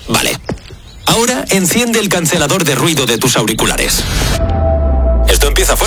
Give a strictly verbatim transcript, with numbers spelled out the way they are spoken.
Vale. Ahora enciende el cancelador de ruido de tus auriculares. Esto empieza fuerte.